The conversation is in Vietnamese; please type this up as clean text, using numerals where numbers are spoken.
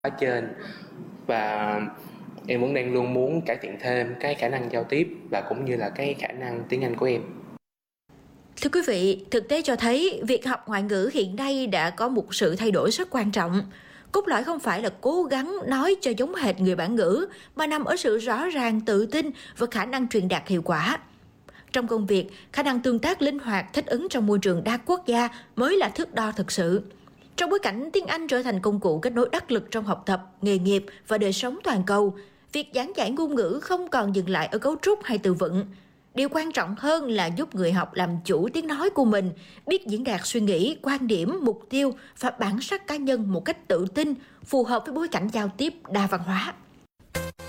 ở trên, và em vẫn đang luôn muốn cải thiện thêm cái khả năng giao tiếp và cũng như là cái khả năng tiếng Anh của em. Thưa quý vị, thực tế cho thấy việc học ngoại ngữ hiện nay đã có một sự thay đổi rất quan trọng. Cốt lõi không phải là cố gắng nói cho giống hệt người bản ngữ, mà nằm ở sự rõ ràng, tự tin và khả năng truyền đạt hiệu quả. Trong công việc, khả năng tương tác linh hoạt, thích ứng trong môi trường đa quốc gia mới là thước đo thực sự. Trong bối cảnh tiếng Anh trở thành công cụ kết nối đắc lực trong học tập, nghề nghiệp và đời sống toàn cầu, việc giảng dạy ngôn ngữ không còn dừng lại ở cấu trúc hay từ vựng. Điều quan trọng hơn là giúp người học làm chủ tiếng nói của mình, biết diễn đạt suy nghĩ, quan điểm, mục tiêu và bản sắc cá nhân một cách tự tin, phù hợp với bối cảnh giao tiếp đa văn hóa.